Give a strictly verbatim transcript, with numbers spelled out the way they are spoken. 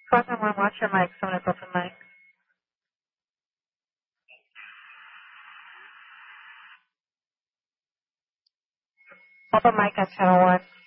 Question one, watch your mic. Someone is open mic. Open mic at channel one.